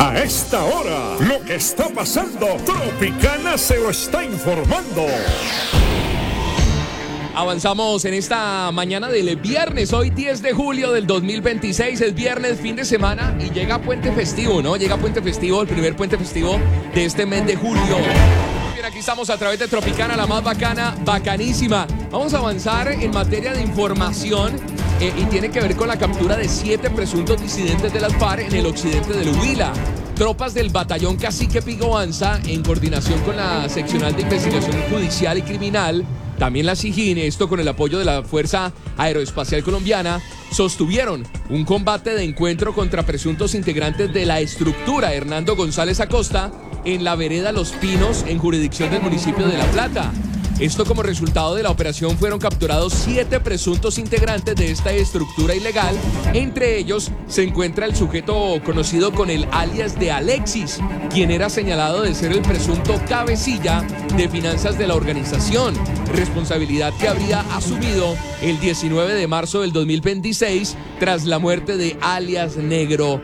A esta hora, lo que está pasando, Tropicana se lo está informando. Avanzamos en esta mañana del viernes, hoy 10 de julio del 2026, es viernes, fin de semana y llega puente festivo, ¿no? Llega puente festivo, el primer puente festivo de este mes de julio. Muy bien, aquí estamos a través de Tropicana, la más bacana, bacanísima. Vamos a avanzar en materia de información y tiene que ver con la captura de 7 presuntos disidentes de las FARC en el occidente del Huila. Tropas del batallón Cacique Pigoanza, en coordinación con la seccional de investigación judicial y criminal, también la SIJIN, esto con el apoyo de la Fuerza Aeroespacial Colombiana, sostuvieron un combate de encuentro contra presuntos integrantes de la estructura Hernando González Acosta en la vereda Los Pinos, en jurisdicción del municipio de La Plata. Esto como resultado de la operación fueron capturados 7 presuntos integrantes de esta estructura ilegal. Entre ellos se encuentra el sujeto conocido con el alias de Alexis, quien era señalado de ser el presunto cabecilla de finanzas de la organización, responsabilidad que habría asumido el 19 de marzo del 2026 tras la muerte de alias Negro